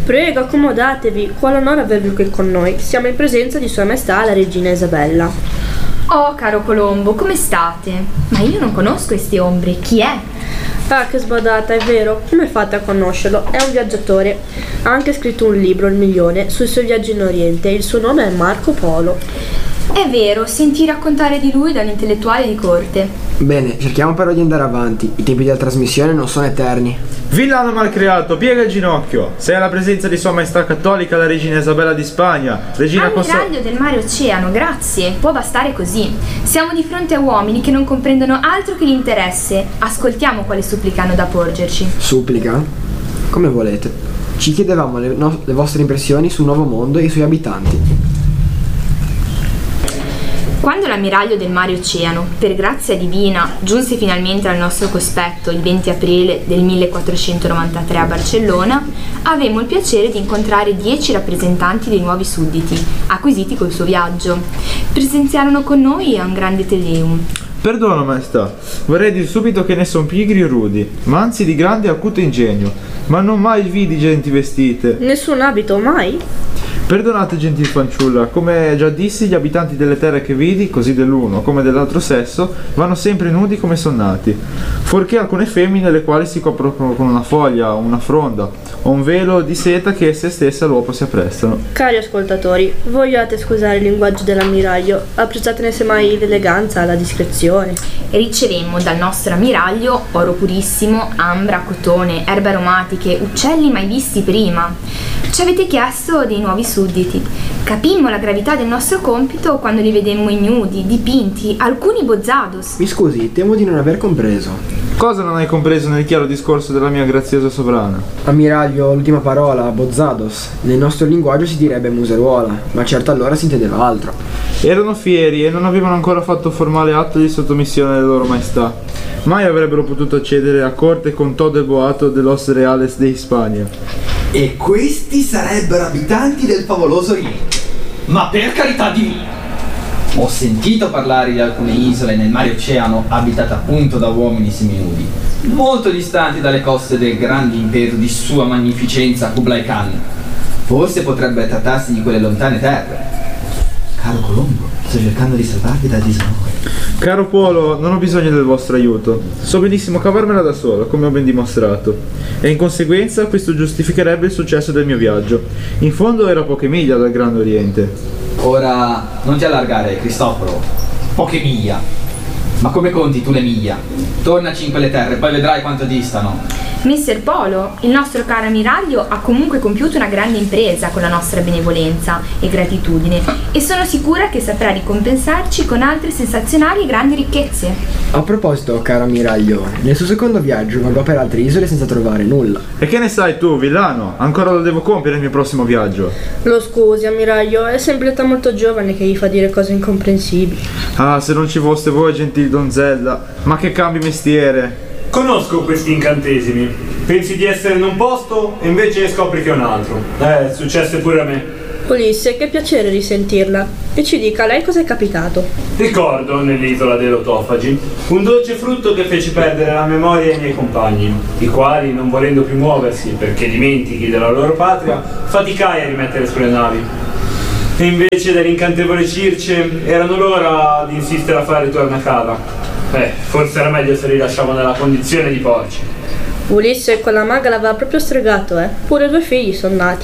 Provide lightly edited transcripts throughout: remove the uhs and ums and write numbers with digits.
Prego, accomodatevi, quale onore avervi qui con noi. Siamo in presenza di Sua Maestà la Regina Isabella. Oh, caro Colombo, come state? Ma io non conosco questi ombri, chi è? Ah, che sbadata, è vero. Come fate a conoscerlo? È un viaggiatore. Ha anche scritto un libro, Il Milione, sui suoi viaggi in Oriente. Il suo nome è Marco Polo. È vero, sentì raccontare di lui da un intellettuale di corte. Bene, cerchiamo però di andare avanti. I tempi della trasmissione non sono eterni. Villano malcreato, piega il ginocchio. Sei alla presenza di Sua Maestà Cattolica la Regina Isabella di Spagna, regina Ammiraglio del mare oceano, grazie, può bastare così. Siamo di fronte a uomini che non comprendono altro che l'interesse. Ascoltiamo quale supplica hanno da porgerci. Supplica? Come volete. Ci chiedevamo le vostre impressioni sul nuovo mondo e i suoi abitanti. Quando l'ammiraglio del mare oceano, per grazia divina, giunse finalmente al nostro cospetto il 20 aprile del 1493 a Barcellona, avemmo il piacere di incontrare 10 rappresentanti dei nuovi sudditi, acquisiti col suo viaggio. Presenziarono con noi a un grande Tedeum. Perdono, Maestà, vorrei dir subito che ne son pigri e rudi, ma anzi di grande e acuto ingegno, ma non mai vidi genti vestite. Nessun abito, mai? Perdonate, gentil fanciulla, come già dissi, gli abitanti delle terre che vidi, così dell'uno come dell'altro sesso, vanno sempre nudi come sonnati, fuorché alcune femmine le quali si coprono con una foglia, una fronda o un velo di seta che esse stesse all'uopo si apprestano. Cari ascoltatori, vogliate scusare il linguaggio dell'ammiraglio, apprezzatene semmai l'eleganza, la discrezione. Ricevemmo dal nostro ammiraglio oro purissimo, ambra, cotone, erbe aromatiche, uccelli mai visti prima. Ci avete chiesto dei nuovi sudditi. Capimmo la gravità del nostro compito quando li vedemmo ignudi, dipinti, alcuni bozzados. Mi scusi, temo di non aver compreso. Cosa non hai compreso nel chiaro discorso della mia graziosa sovrana? Ammiraglio, l'ultima parola, bozzados. Nel nostro linguaggio si direbbe museruola, ma certo allora si intendeva altro. Erano fieri e non avevano ancora fatto formale atto di sottomissione alle loro maestà. Mai avrebbero potuto accedere a corte con todo il boato de los reales de Hispania. E questi sarebbero abitanti del favoloso Oriente. Ma per carità divina! Ho sentito parlare di alcune isole nel mare oceano abitate appunto da uomini seminudi, molto distanti dalle coste del grande impero di sua magnificenza Kublai Khan. Forse potrebbe trattarsi di quelle lontane terre. Caro Colombo, sto cercando di salvarvi dal disonore. Caro Polo, non ho bisogno del vostro aiuto. So benissimo cavarmela da solo, come ho ben dimostrato. E in conseguenza questo giustificherebbe il successo del mio viaggio. In fondo era poche miglia dal Grande Oriente. Ora, non ti allargare, Cristoforo. Poche miglia. Ma come conti tu le miglia? Tornaci in quelle terre, poi vedrai quanto distano. Messer Polo, il nostro caro ammiraglio ha comunque compiuto una grande impresa con la nostra benevolenza e gratitudine e sono sicura che saprà ricompensarci con altre sensazionali e grandi ricchezze. A proposito, caro ammiraglio, nel suo secondo viaggio vagò per altre isole senza trovare nulla. E che ne sai tu, villano? Ancora lo devo compiere il mio prossimo viaggio. Lo scusi, ammiraglio, è sempre età molto giovane che gli fa dire cose incomprensibili. Ah, se non ci foste voi, gentil donzella. Ma che cambi mestiere. Conosco questi incantesimi. Pensi di essere in un posto e invece scopri che è un altro. Successe pure a me. Ulisse, che piacere risentirla. E ci dica, lei cos'è capitato? Ricordo, nell'isola dei Lotofagi, un dolce frutto che fece perdere la memoria ai miei compagni, i quali, non volendo più muoversi perché dimentichi della loro patria, faticai a rimettere sulle navi. E invece dell'incantevole Circe erano loro ad insistere a fare ritorno a cava. Forse era meglio se li lasciavo nella condizione di porci. Ulisse, quella maga l'aveva proprio stregato, Pure 2 figli sono nati.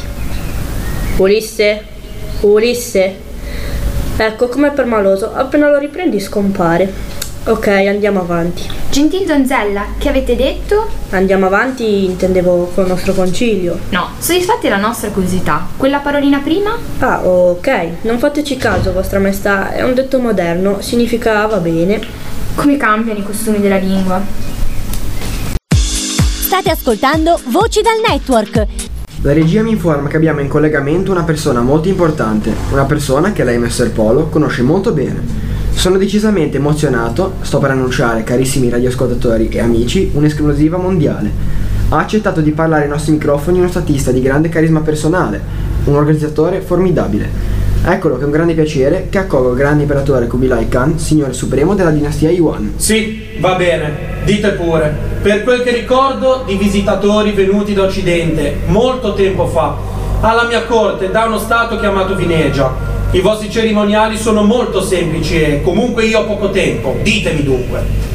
Ulisse, Ulisse. Ecco, come per maloso, appena lo riprendi scompare. Ok, andiamo avanti. Gentil donzella, che avete detto? Andiamo avanti, intendevo col nostro concilio. No, soddisfatti la nostra curiosità. Quella parolina prima? Ah, ok. Non fateci caso, vostra maestà, è un detto moderno, significa va bene. Come cambiano i costumi della lingua. State ascoltando Voci dal Network. La regia mi informa che abbiamo in collegamento una persona molto importante, una persona che lei, Messer Polo, conosce molto bene. Sono decisamente emozionato, sto per annunciare, carissimi radioascoltatori e amici, un'esclusiva mondiale. Ha accettato di parlare ai nostri microfoni uno statista di grande carisma personale, un organizzatore formidabile. Eccolo, che è un grande piacere che accolgo il grande imperatore Kubilai Khan, signore supremo della dinastia Yuan. Sì, va bene, dite pure. Per quel che ricordo di visitatori venuti da Occidente molto tempo fa, alla mia corte da uno stato chiamato Vinegia. I vostri cerimoniali sono molto semplici e comunque io ho poco tempo. Ditemi dunque.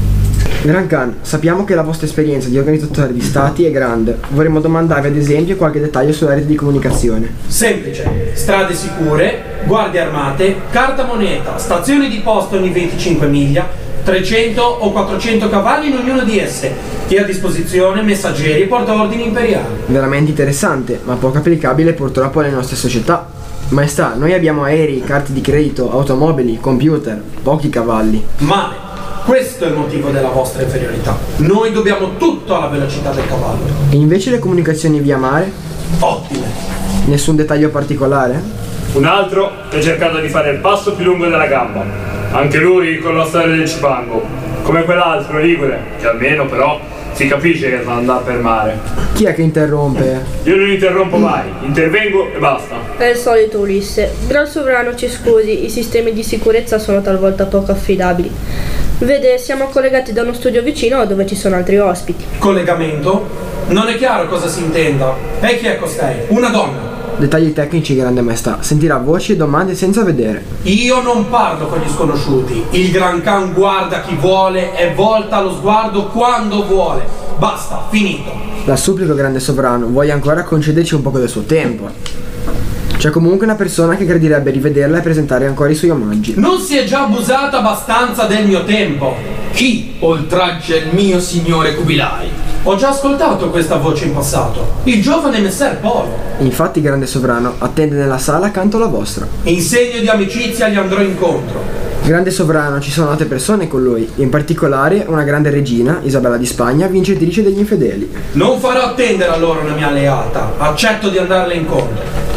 Gran Khan, sappiamo che la vostra esperienza di organizzatore di stati è grande. Vorremmo domandarvi ad esempio qualche dettaglio sulla rete di comunicazione. Semplice, strade sicure, guardie armate, carta moneta, stazioni di posta ogni 25 miglia, 300 o 400 cavalli in ognuno di esse e a disposizione messaggeri e portaordini imperiali. Veramente interessante, ma poco applicabile purtroppo alle nostre società. Maestà, noi abbiamo aerei, carte di credito, automobili, computer, pochi cavalli. Male. Questo è il motivo della vostra inferiorità. Noi dobbiamo tutto alla velocità del cavallo. E invece le comunicazioni via mare? Ottime. Nessun dettaglio particolare? Un altro è cercato di fare il passo più lungo della gamba. Anche lui con la storia del cipango. Come quell'altro ligure, che almeno però si capisce che fa andare per mare. Chi è che interrompe? Io non interrompo mai, intervengo e basta. È il solito Ulisse. Gran sovrano, ci scusi, i sistemi di sicurezza sono talvolta poco affidabili. Vede, siamo collegati da uno studio vicino dove ci sono altri ospiti. Collegamento? Non è chiaro cosa si intenda. E chi è costei? Una donna. Dettagli tecnici, grande maestà. Sentirà voci e domande senza vedere. Io non parlo con gli sconosciuti. Il Gran Khan guarda chi vuole e volta lo sguardo quando vuole. Basta, finito. La supplico, grande sovrano, vuoi ancora concederci un poco del suo tempo? C'è comunque una persona che gradirebbe rivederla e presentare ancora i suoi omaggi. Non si è già abusata abbastanza del mio tempo? Chi oltraggia il mio signore Kubilai? Ho già ascoltato questa voce in passato. Il giovane Messer Polo. Infatti, grande sovrano, attende nella sala accanto alla vostra. In segno di amicizia gli andrò incontro. Grande sovrano, ci sono altre persone con lui, in particolare una grande regina, Isabella di Spagna, vincitrice degli infedeli. Non farò attendere a loro una mia alleata. Accetto di andarle incontro.